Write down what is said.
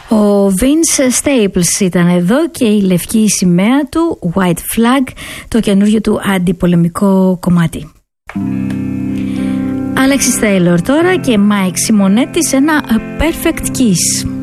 Ο Vince Staples ήταν εδώ και η λευκή σημαία του, White Flag, το καινούριο του αντιπολεμικό κομμάτι. Alexis Taylor τώρα και Mike Simonetti σε ένα Perfect Kiss.